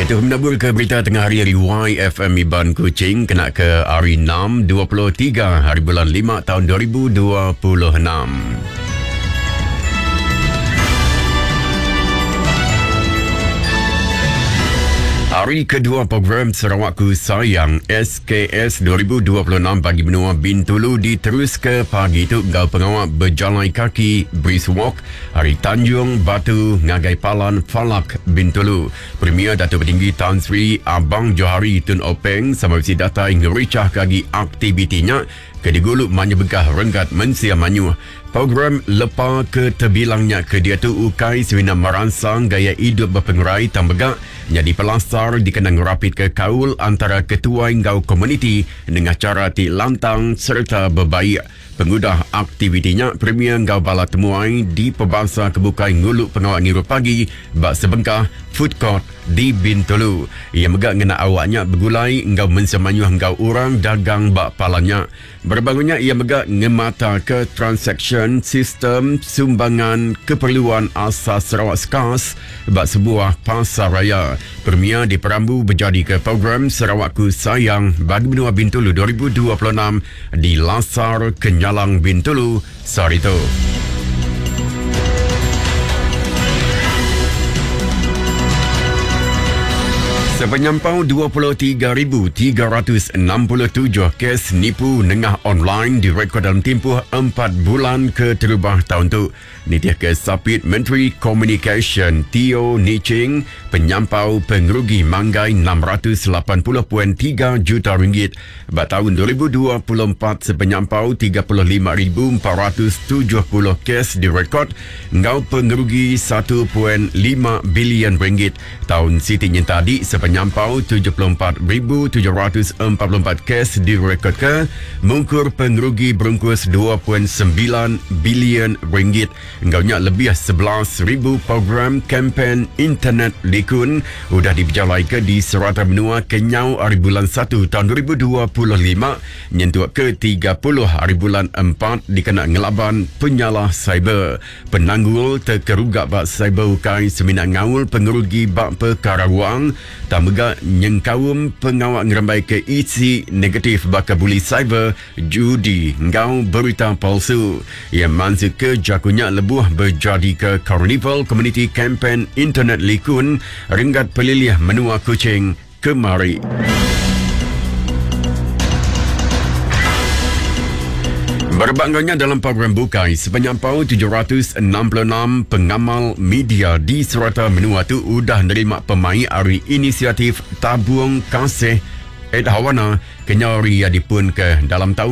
Itu menabur ke berita tengah hari YFM Iban Kuching kena ke hari 6 23 hari bulan 5 tahun 2026. Hari kedua program Sarawakku Sayang SKS 2026 bagi benua Bintulu diterus ke pagi itu gau pengawal berjalan kaki Brisk Walk Hari Tanjung Batu Ngagai Palan Falak Bintulu. Premier Datuk Petinggi Tan Sri Abang Johari Tun Openg sama si data yang ngericah kagi aktivitinya ke digulu Manyu Begah Renggat Mensia Manyu. Program lepa ke terbilangnya ke dia tu ukai sewina merangsang gaya hidup berpengerai tambegak jadi pelasar dikenang rapid ke kaul antara ketua inggau komuniti dengan cara ti lantang serta berbaik. Pengudah aktivitinya Premier Ngau Bala Temuai di Pembangsa Kebukai Nguluk Pengawal Ngiru Pagi bak sebengkah food court di Bintulu. Ia megak ngena awaknya bergulai Ngau mensemanyuh Ngau orang dagang bak palanya. Berbangunnya ia megak ngemata ke transaction sistem sumbangan keperluan asas Sarawak Skas bak sebuah pasar raya. Premier di Perambu berjadi ke program Sarawakku Sayang bagi benua Bintulu 2026 di Lasar Kenyalang Bintulu Sarito. Sepenyampau 23,367 kes nipu nengah online direkod dalam tempoh 4 bulan ke terubah tahun tu. Nitiah Kesapit Menteri Communication Teo Niching penyampau pengerugi manggai 680.3 juta ringgit. Pada tahun 2024 sepenyampau 35,470 kes direkod ngau pengerugi 1.5 bilion ringgit. Tahun sitinya tadi penyampau 74,744 kes direkod ke mengukur pengerugi berungkus 2.9 bilion ringgit. Engkaunya lebih 11,000 program kempen internet likun sudah diberjalai ke di serata benua Kenyau hari bulan 1 tahun 2025 nyentuh ke 30 hari bulan 4 dikena ngelaban penyalah cyber. Penanggul terkerugak bak cyber ukai seminat ngawul pengerugi bak perkara wang tamega nyengkawum pengawak ngerambai ke isi negatif bakal buli cyber judi ngau berita palsu. Ia mansu ke jakunya lebuh berjadi ke Carnival Community Campaign Internet Likun Ringgat Pelilih Menua Kuching kemari. Berbangganya dalam program bukai sepenyampau 766 pengamal media di serata menua tu udah nerima pemain hari inisiatif tabung kasih Ed Hawana kenyari yang dipun ke dalam tahun